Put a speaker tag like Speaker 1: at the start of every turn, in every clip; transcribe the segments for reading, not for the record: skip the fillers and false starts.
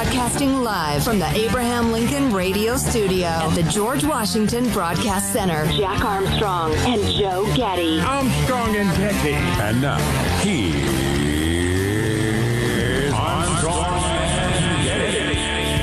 Speaker 1: Broadcasting live from the Abraham Lincoln Radio Studio at the George Washington Broadcast Center. Jack Armstrong and Joe Getty.
Speaker 2: Armstrong and Getty.
Speaker 3: And now, here's Armstrong and Getty.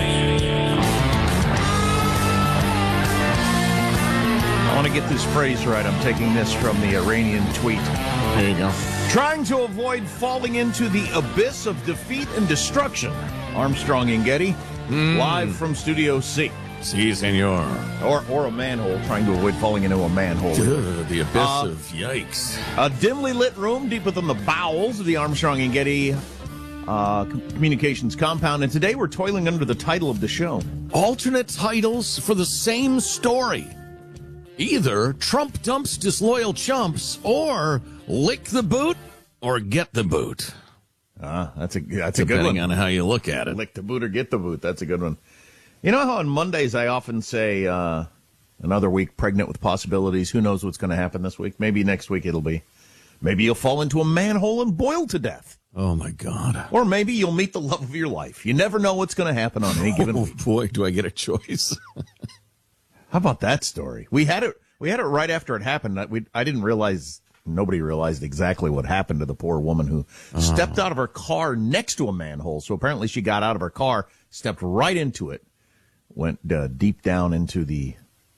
Speaker 4: I want to get this phrase right. I'm taking this from the Iranian tweet.
Speaker 5: There you go.
Speaker 4: Trying to avoid falling into the abyss of defeat and destruction. Armstrong and Getty, live from Studio C.
Speaker 5: Si, senor.
Speaker 4: Or a manhole, trying to avoid falling into a manhole.
Speaker 5: The abyss of yikes.
Speaker 4: A dimly lit room deep within the bowels of the Armstrong and Getty communications compound. And today we're toiling under the title of the show.
Speaker 5: Alternate titles for the same story. Either Trump dumps disloyal chumps, or lick the boot, or get the boot.
Speaker 4: That's a good one.
Speaker 5: Depending on how you look at it.
Speaker 4: Lick the boot or get the boot. That's a good one. You know how on Mondays I often say another week pregnant with possibilities. Who knows what's going to happen this week? Maybe next week it'll be. Maybe you'll fall into a manhole and boil to death.
Speaker 5: Oh, my God.
Speaker 4: Or maybe you'll meet the love of your life. You never know what's going to happen on any given week.
Speaker 5: Oh, boy, do I get a choice.
Speaker 4: How about that story? We had it right after it happened. I didn't realize, nobody realized exactly what happened to the poor woman who stepped out of her car next to a manhole. So apparently she got out of her car, stepped right into it, went deep down into the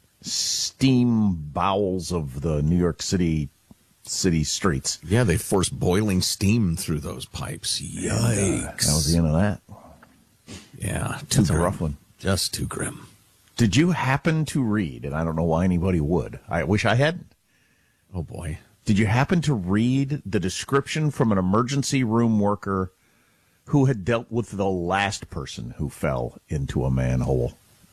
Speaker 4: steam bowels of the New York City streets.
Speaker 5: Yeah, they forced boiling steam through those pipes. Yikes.
Speaker 4: That was the end of that.
Speaker 5: Yeah,
Speaker 4: That's a rough one.
Speaker 5: Just too grim.
Speaker 4: Did you happen to read, and I don't know why anybody would, I wish I hadn't.
Speaker 5: Oh, boy.
Speaker 4: Did you happen to read the description from an emergency room worker who had dealt with the last person who fell into a manhole?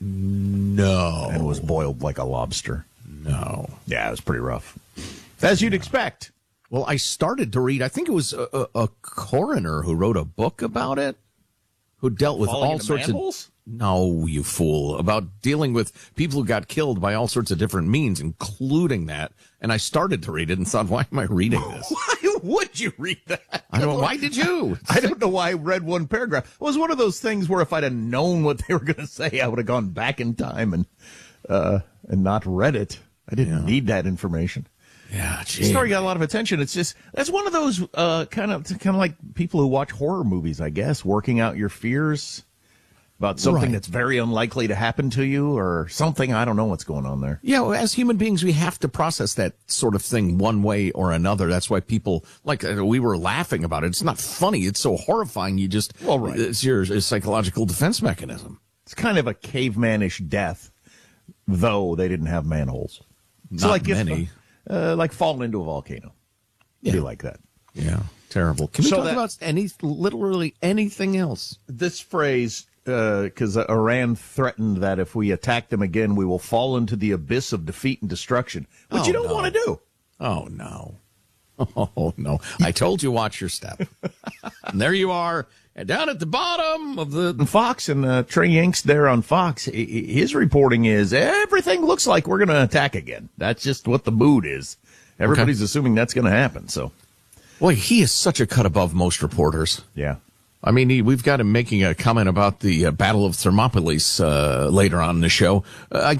Speaker 5: No.
Speaker 4: And was boiled like a lobster?
Speaker 5: No.
Speaker 4: Yeah, it was pretty rough. As you'd expect.
Speaker 5: Well, I started to read, I think it was a coroner who wrote a book about it, who dealt with
Speaker 4: Falling
Speaker 5: all
Speaker 4: into
Speaker 5: sorts
Speaker 4: manholes?
Speaker 5: No, you fool. About dealing with people who got killed by all sorts of different means, including that. And I started to read it and thought, why am I reading this?
Speaker 4: Why would you read that?
Speaker 5: I don't know. Why did you?
Speaker 4: I don't know why I read one paragraph. It was one of those things where if I'd have known what they were going to say, I would have gone back in time and not read it. I didn't need that information.
Speaker 5: Yeah,
Speaker 4: The story got a lot of attention. It's just, that's one of those kind of like people who watch horror movies, I guess, working out your fears about something that's very unlikely to happen to you or something. I don't know what's going on there.
Speaker 5: Yeah, well, as human beings, we have to process that sort of thing one way or another. That's why people, like, we were laughing about it. It's not funny. It's so horrifying. You just, it's your psychological defense mechanism.
Speaker 4: It's kind of a cavemanish death, though they didn't have manholes.
Speaker 5: Not
Speaker 4: like
Speaker 5: many.
Speaker 4: Like falling into a volcano.
Speaker 5: Yeah.
Speaker 4: Be like that.
Speaker 5: Yeah, terrible. Can we
Speaker 4: So
Speaker 5: talk
Speaker 4: that-
Speaker 5: about literally anything else?
Speaker 4: This phrase, because Iran threatened that if we attack them again, we will fall into the abyss of defeat and destruction, which you don't want to do.
Speaker 5: Oh, no. Oh, no. I told you, watch your step. And there you are, and down at the bottom of the...
Speaker 4: And Fox and Trey Yanks there on Fox, his reporting is everything looks like we're going to attack again. That's just what the mood is. Everybody's assuming that's going to happen. So,
Speaker 5: Boy, he is such a cut above most reporters.
Speaker 4: yeah.
Speaker 5: I mean, we've got him making a comment about the Battle of Thermopylae later on in the show.